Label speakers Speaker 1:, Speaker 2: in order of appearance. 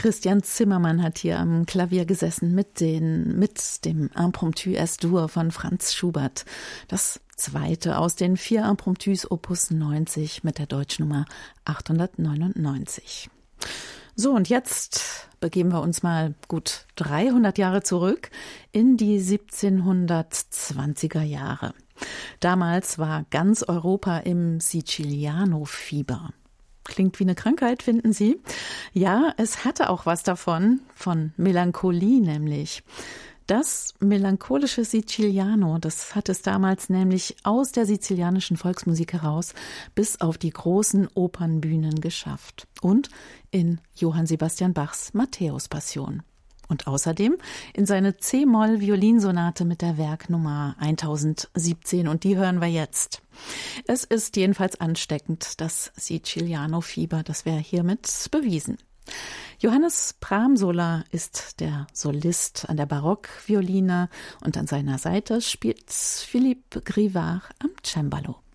Speaker 1: Christian Zimmermann hat hier am Klavier gesessen mit dem Impromptu S-Dur von Franz Schubert. Das zweite aus den 4 Impromptus Opus 90 mit der Deutschnummer 899. So, und jetzt begeben wir uns mal gut 300 Jahre zurück in die 1720er Jahre. Damals war ganz Europa im Siciliano-Fieber. Klingt wie eine Krankheit, finden Sie? Ja, es hatte auch was davon, von Melancholie nämlich. Das melancholische Siciliano, das hat es damals nämlich aus der sizilianischen Volksmusik heraus bis auf die großen Opernbühnen geschafft. Und in Johann Sebastian Bachs Matthäus-Passion. Und außerdem in seine C-Moll-Violinsonate mit der Werknummer 1017. Und die hören wir jetzt. Es ist jedenfalls ansteckend, das Siciliano-Fieber, das wäre hiermit bewiesen. Johannes Pramsola ist der Solist an der Barockvioline und an seiner Seite spielt Philippe Grivard am Cembalo.